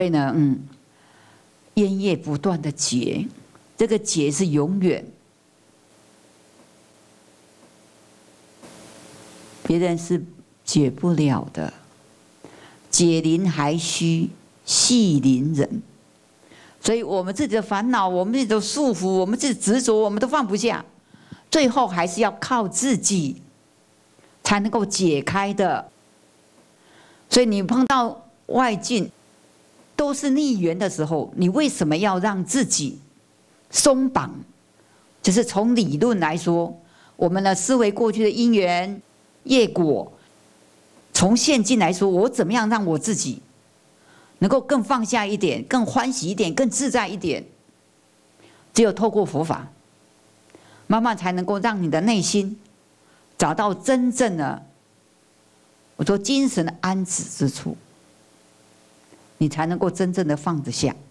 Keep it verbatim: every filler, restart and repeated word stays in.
所以呢，嗯，烟叶不断的结，这个结是永远，别人是解不了的。解铃还须系铃人，所以我们自己的烦恼，我们自己的束缚，我们自己执着，我们都放不下，最后还是要靠自己才能够解开的。所以你碰到外境都是逆缘的时候，你为什么要让自己松绑？就是从理论来说，我们的思维过去的因缘业果，从现今来说，我怎么样让我自己能够更放下一点，更欢喜一点，更自在一点？只有透过佛法，慢慢才能够让你的内心找到真正的，我说精神的安止之处，你才能够真正的放得下。